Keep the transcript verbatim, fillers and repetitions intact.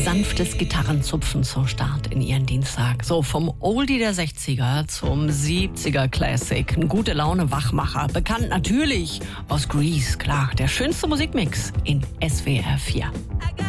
sanftes Gitarrenzupfen zum Start in Ihren Dienstag. So, vom Oldie der sechziger zum siebziger Classic. Ein gute Laune Wachmacher. Bekannt natürlich aus Grease, klar. Der schönste Musikmix in S W R vier.